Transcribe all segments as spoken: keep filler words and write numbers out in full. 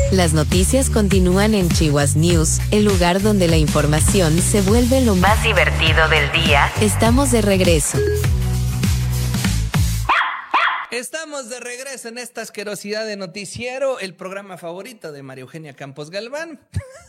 Las noticias continúan en Chihuas News, el lugar donde la información se vuelve lo más divertido del día. Estamos de regreso. Estamos de regreso en esta asquerosidad de noticiero, el programa favorito de María Eugenia Campos Galván.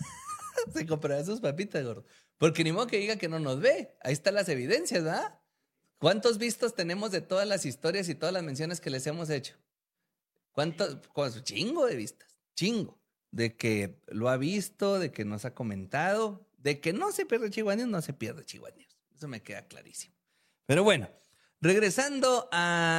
Se comprará sus papitas, gordo. Porque ni modo que diga que no nos ve. Ahí están las evidencias, ¿verdad? ¿Cuántos vistos tenemos de todas las historias y todas las menciones que les hemos hecho? ¿Cuántos? Chingo de vistas. Chingo, de que lo ha visto, de que nos ha comentado, de que no se pierde Chihuahua News, no se pierde Chihuahua News. Eso me queda clarísimo. Pero bueno, regresando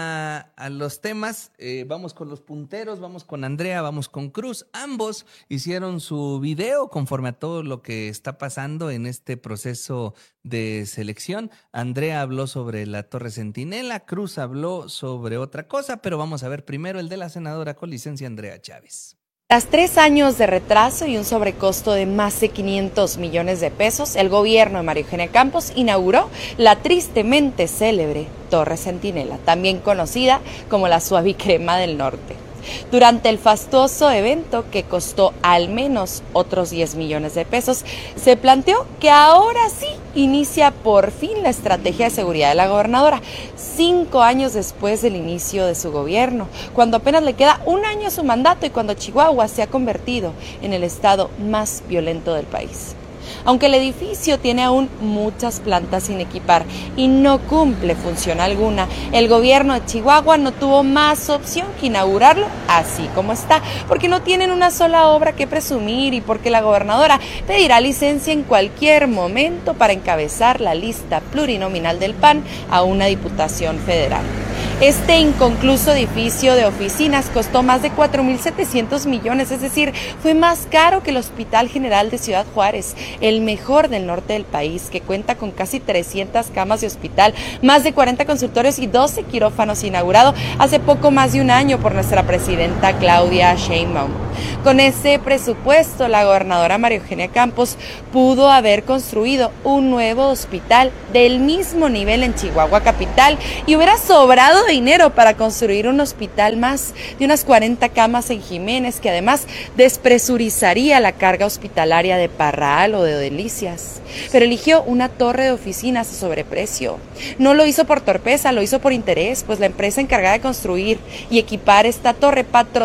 a, a los temas, eh, vamos con los punteros, vamos con Andrea, vamos con Cruz. Ambos hicieron su video conforme a todo lo que está pasando en este proceso de selección. Andrea habló sobre la Torre Centinela, Cruz habló sobre otra cosa, pero vamos a ver primero el de la senadora con licencia Andrea Chávez. Tras tres años de retraso y un sobrecosto de más de quinientos millones de pesos, el gobierno de María Eugenia Campos inauguró la tristemente célebre Torre Centinela, también conocida como la Suavicrema del Norte. Durante el fastuoso evento, que costó al menos otros diez millones de pesos, se planteó que ahora sí inicia por fin la estrategia de seguridad de la gobernadora, cinco años después del inicio de su gobierno, cuando apenas le queda un año a su mandato y cuando Chihuahua se ha convertido en el estado más violento del país. Aunque el edificio tiene aún muchas plantas sin equipar y no cumple función alguna, el gobierno de Chihuahua no tuvo más opción que inaugurarlo así como está, porque no tienen una sola obra que presumir y porque la gobernadora pedirá licencia en cualquier momento para encabezar la lista plurinominal del P A N a una diputación federal. Este inconcluso edificio de oficinas costó más de cuatro mil setecientos millones, es decir, fue más caro que el Hospital General de Ciudad Juárez, el mejor del norte del país, que cuenta con casi trescientas camas de hospital, más de cuarenta consultorios y doce quirófanos, inaugurado hace poco más de un año por nuestra presidenta Claudia Sheinbaum. Con ese presupuesto, la gobernadora María Eugenia Campos pudo haber construido un nuevo hospital del mismo nivel en Chihuahua capital y hubiera sobrado dinero para construir un hospital más de unas cuarenta camas en Jiménez, que además despresurizaría la carga hospitalaria de Parral o de Delicias. Pero eligió una torre de oficinas a sobreprecio. No lo hizo por torpeza, lo hizo por interés, pues la empresa encargada de construir y equipar esta torre patrocinó